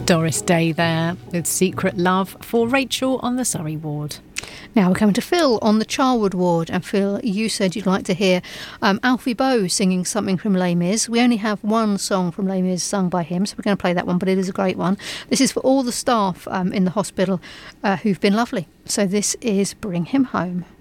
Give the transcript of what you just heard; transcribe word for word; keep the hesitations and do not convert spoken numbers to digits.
Doris Day there with Secret Love for Rachel on the Surrey ward. Now we're coming to Phil on the Charwood ward. And Phil, you said you'd like to hear um, Alfie Boe singing something from Les Mis. We only have one song from Les Mis sung by him, so we're going to play that one, but it is a great one. This is for all the staff um, in the hospital uh, who've been lovely. So this is Bring Him Home.